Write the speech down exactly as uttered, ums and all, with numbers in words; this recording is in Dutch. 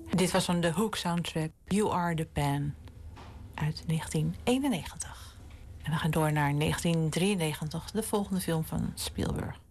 Dit was van de Hook soundtrack You Are the Pen uit negentien eenennegentig. En we gaan door naar negentien drieënnegentig, de volgende film van Spielberg.